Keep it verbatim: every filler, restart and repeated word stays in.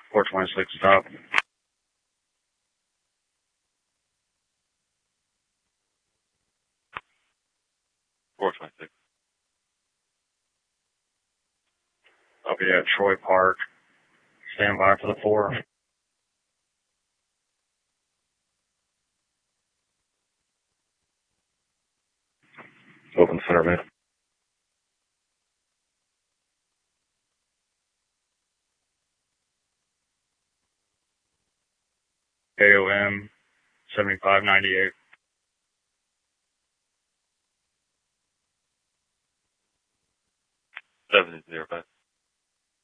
four twenty-six stop. four twenty-six. I'll be at Troy Park. Stand by for the four. Open center, man. K O M seventy-five ninety-eight. seven zero five.